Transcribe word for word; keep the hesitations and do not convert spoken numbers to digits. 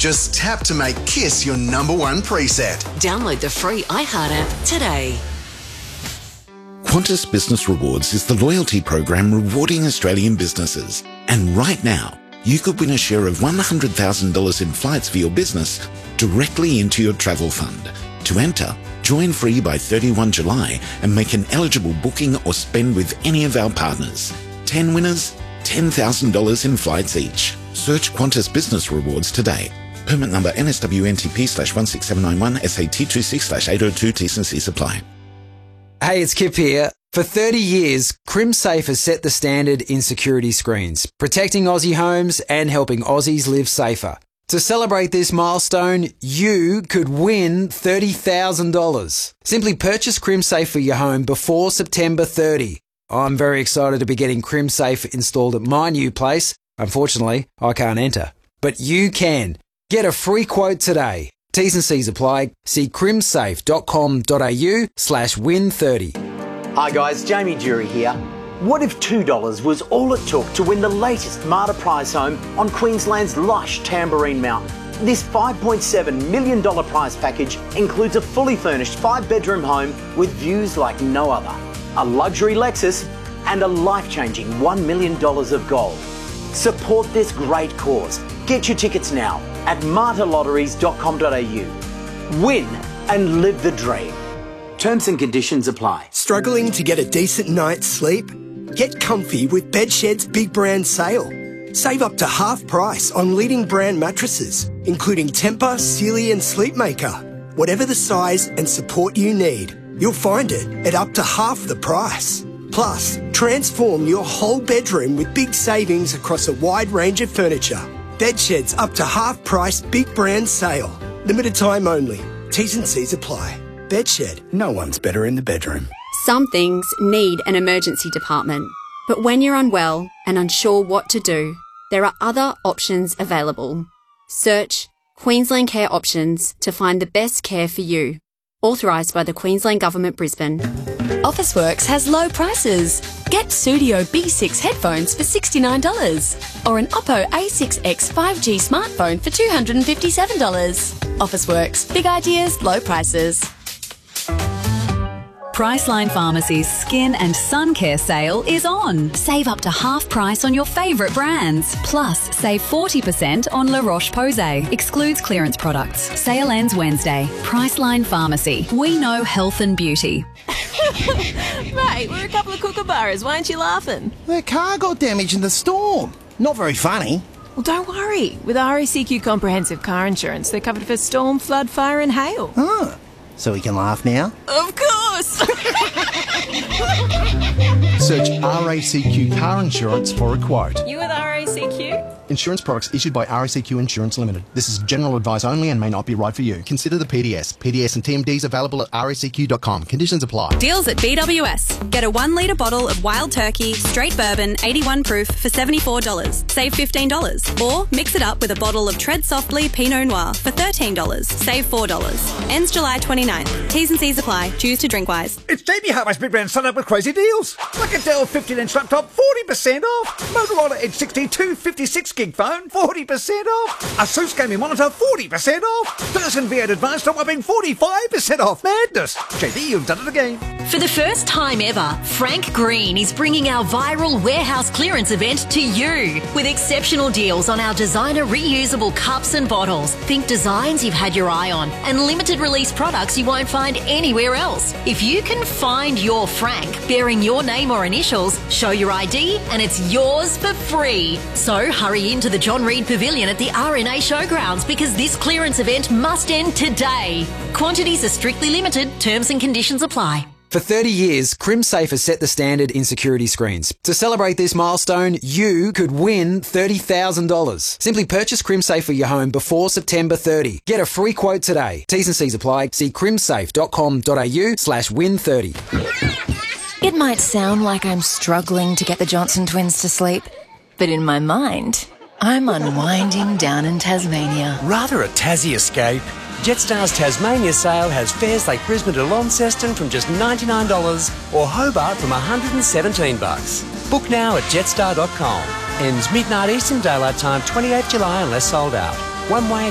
Just tap to make Kiss your number one preset. Download the free iHeart app today. Qantas Business Rewards is the loyalty program rewarding Australian businesses. And right now, you could win a share of one hundred thousand dollars in flights for your business directly into your travel fund. To enter, join free by thirty-first of July and make an eligible booking or spend with any of our partners. ten winners, ten thousand dollars in flights each. Search Qantas Business Rewards today. Permit number N S W N T P slash one six seven nine one S A T two six slash eight oh two T's and C's apply. Hey, it's Kip here. For thirty years, CrimSafe has set the standard in security screens, protecting Aussie homes and helping Aussies live safer. To celebrate this milestone, you could win thirty thousand dollars. Simply purchase CrimSafe for your home before September thirtieth. I'm very excited to be getting CrimSafe installed at my new place. Unfortunately, I can't enter, but you can. Get a free quote today. T's and C's apply. See crimsafe.com.au slash win 30. Hi guys, Jamie Jury here. What if two dollars was all it took to win the latest Marta prize home on Queensland's lush Tamborine Mountain? This five point seven million dollars prize package includes a fully furnished five-bedroom home with views like no other, a luxury Lexus and a life-changing one million dollars of gold. Support this great cause. Get your tickets now at marta lotteries dot com dot a u. Win and live the dream. Terms and conditions apply. Struggling to get a decent night's sleep? Get comfy with Bedshed's big brand sale. Save up to half price on leading brand mattresses, including Tempur, Sealy and Sleepmaker. Whatever the size and support you need, you'll find it at up to half the price. Plus, transform your whole bedroom with big savings across a wide range of furniture. Bedshed's up to half price big brand sale. Limited time only. T's and C's apply. Bedshed, no one's better in the bedroom. Some things need an emergency department. But when you're unwell and unsure what to do, there are other options available. Search Queensland Care Options to find the best care for you. Authorised by the Queensland Government, Brisbane. Officeworks has low prices. Get Studio B six headphones for sixty-nine dollars or an Oppo A six X five G smartphone for two hundred fifty-seven dollars. Officeworks, big ideas, low prices. Priceline Pharmacy's Skin and Sun Care sale is on. Save up to half price on your favourite brands. Plus, save forty percent on La Roche-Posay. Excludes clearance products. Sale ends Wednesday. Priceline Pharmacy. We know health and beauty. Mate, we're a couple of kookaburras. Why aren't you laughing? Their car got damaged in the storm. Not very funny. Well, don't worry. With R A C Q Comprehensive Car Insurance, they're covered for storm, flood, fire and hail. Ah, so we can laugh now? Of course! Search R A C Q Car Insurance for a quote. You with R A C Q? Insurance products issued by R A C Q Insurance Limited. This is general advice only and may not be right for you. Consider the P D S. P D S and T M Ds available at R A C Q dot com. Conditions apply. Deals at B W S. Get a one litre bottle of Wild Turkey Straight Bourbon eighty-one proof for seventy-four dollars. Save fifteen dollars. Or mix it up with a bottle of Tread Softly Pinot Noir for thirteen dollars. Save four dollars. Ends July twenty-ninth. T's and C's apply. Choose to drink wise. It's Jamie Hartman's Big Brand Sun Up with crazy deals. Like a Dell fifteen inch laptop, forty percent off. Motorola Edge sixty-two fifty-six gig phone, forty percent off. Asus gaming monitor, forty percent off. Dyson V eight Advanced a whopping forty-five percent off. Madness. J D, you've done it again. For the first time ever, Frank Green is bringing our viral warehouse clearance event to you with exceptional deals on our designer reusable cups and bottles. Think designs you've had your eye on and limited release products you won't find anywhere else. If you can find your Frank bearing your name or initials, show your I D and it's yours for free. So hurry into the John Reid Pavilion at the R N A Showgrounds because this clearance event must end today. Quantities are strictly limited. Terms and conditions apply. For thirty years, CrimSafe has set the standard in security screens. To celebrate this milestone, you could win thirty thousand dollars. Simply purchase CrimSafe for your home before September thirtieth. Get a free quote today. T's and C's apply. See crimsafe.com.au slash win 30. It might sound like I'm struggling to get the Johnson twins to sleep, but in my mind, I'm unwinding down in Tasmania. Rather a Tassie escape? Jetstar's Tasmania sale has fares like Brisbane to Launceston from just ninety-nine dollars or Hobart from one hundred seventeen bucks. Book now at jetstar dot com. Ends midnight Eastern Daylight Time, twenty-eighth of July unless sold out. One way